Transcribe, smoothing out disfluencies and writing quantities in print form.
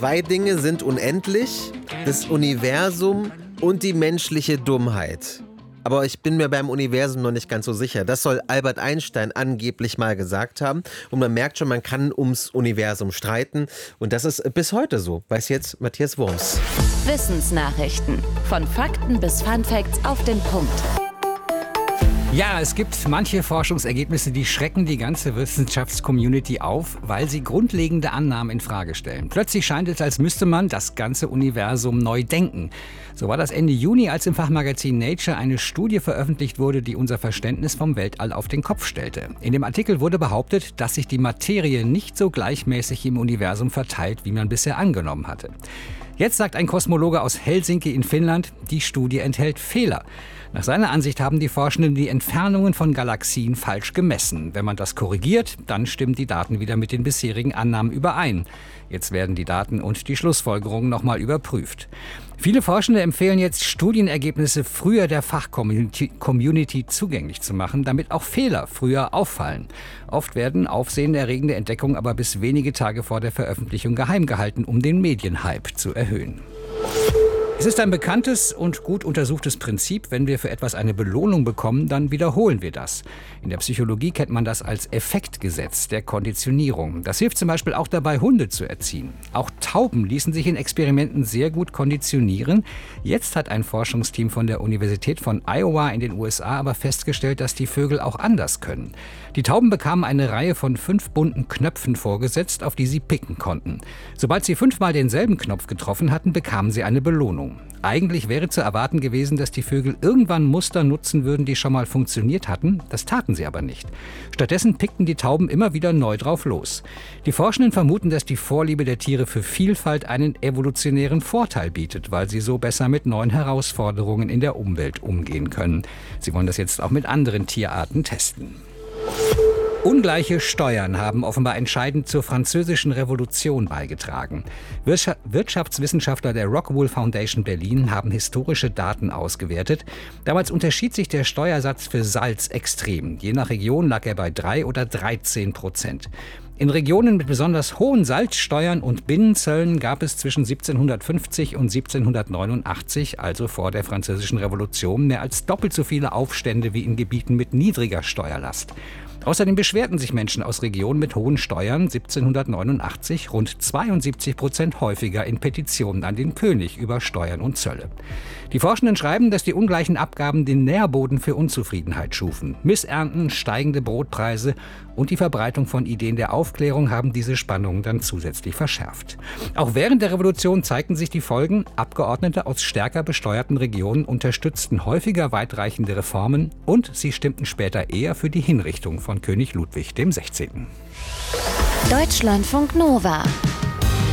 Zwei Dinge sind unendlich: das Universum und die menschliche Dummheit. Aber ich bin mir beim Universum noch nicht ganz so sicher. Das soll Albert Einstein angeblich mal gesagt haben. Und man merkt schon, man kann ums Universum streiten. Und das ist bis heute so. Weiß jetzt Matthias Wurms. Wissensnachrichten. Von Fakten bis Funfacts auf den Punkt. Ja, es gibt manche Forschungsergebnisse, die schrecken die ganze Wissenschaftscommunity auf, weil sie grundlegende Annahmen in Frage stellen. Plötzlich scheint es, als müsste man das ganze Universum neu denken. So war das Ende Juni, als im Fachmagazin Nature eine Studie veröffentlicht wurde, die unser Verständnis vom Weltall auf den Kopf stellte. In dem Artikel wurde behauptet, dass sich die Materie nicht so gleichmäßig im Universum verteilt, wie man bisher angenommen hatte. Jetzt sagt ein Kosmologe aus Helsinki in Finnland, die Studie enthält Fehler. Nach seiner Ansicht haben die Forschenden die Entfernungen von Galaxien falsch gemessen. Wenn man das korrigiert, dann stimmen die Daten wieder mit den bisherigen Annahmen überein. Jetzt werden die Daten und die Schlussfolgerungen nochmal überprüft. Viele Forschende empfehlen jetzt, Studienergebnisse früher der Fachcommunity zugänglich zu machen, damit auch Fehler früher auffallen. Oft werden aufsehenerregende Entdeckungen aber bis wenige Tage vor der Veröffentlichung geheim gehalten, um den Medienhype zu erhöhen. Es ist ein bekanntes und gut untersuchtes Prinzip, wenn wir für etwas eine Belohnung bekommen, dann wiederholen wir das. In der Psychologie kennt man das als Effektgesetz der Konditionierung. Das hilft zum Beispiel auch dabei, Hunde zu erziehen. Auch Tauben ließen sich in Experimenten sehr gut konditionieren. Jetzt hat ein Forschungsteam von der Universität von Iowa in den USA aber festgestellt, dass die Vögel auch anders können. Die Tauben bekamen eine Reihe von 5 bunten Knöpfen vorgesetzt, auf die sie picken konnten. Sobald sie 5-mal denselben Knopf getroffen hatten, bekamen sie eine Belohnung. Eigentlich wäre zu erwarten gewesen, dass die Vögel irgendwann Muster nutzen würden, die schon mal funktioniert hatten. Das taten sie aber nicht. Stattdessen pickten die Tauben immer wieder neu drauf los. Die Forschenden vermuten, dass die Vorliebe der Tiere für Vielfalt einen evolutionären Vorteil bietet, weil sie so besser mit neuen Herausforderungen in der Umwelt umgehen können. Sie wollen das jetzt auch mit anderen Tierarten testen. Ungleiche Steuern haben offenbar entscheidend zur Französischen Revolution beigetragen. Wirtschaftswissenschaftler der Rockwool Foundation Berlin haben historische Daten ausgewertet. Damals unterschied sich der Steuersatz für Salz extrem. Je nach Region lag er bei 3 oder 13%. In Regionen mit besonders hohen Salzsteuern und Binnenzöllen gab es zwischen 1750 und 1789, also vor der Französischen Revolution, mehr als doppelt so viele Aufstände wie in Gebieten mit niedriger Steuerlast. Außerdem beschwerten sich Menschen aus Regionen mit hohen Steuern 1789 rund 72% häufiger in Petitionen an den König über Steuern und Zölle. Die Forschenden schreiben, dass die ungleichen Abgaben den Nährboden für Unzufriedenheit schufen. Missernten, steigende Brotpreise und die Verbreitung von Ideen der Aufklärung haben diese Spannungen dann zusätzlich verschärft. Auch während der Revolution zeigten sich die Folgen. Abgeordnete aus stärker besteuerten Regionen unterstützten häufiger weitreichende Reformen und sie stimmten später eher für die Hinrichtung von König Ludwig XVI. Deutschlandfunk Nova